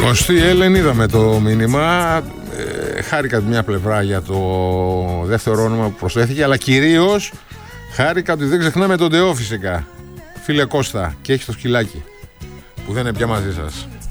Κωστή Έλεν, είδαμε το μήνυμα. Χάρηκα από μια πλευρά για το δεύτερο όνομα που προσθέθηκε, αλλά κυρίως χάρηκα ότι δεν ξεχνάμε τον Ντεό φυσικά. Φίλε Κώστα, και έχει το σκυλάκι που δεν είναι πια μαζί σας.